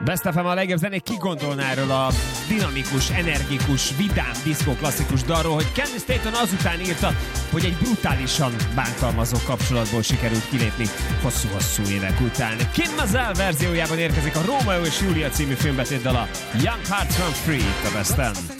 Best FM a legjobb zenék, ki gondolná erről a dinamikus, energikus, vidám, diszkó klasszikus dalról, hogy Kenny Staton azután írta, hogy egy brutálisan bántalmazó kapcsolatból sikerült kilépni hosszú-hosszú évek után. Kim Mazelle verziójában érkezik a Rómeó és Júlia című filmbetét dala Young Hearts Run Free, a Best FM.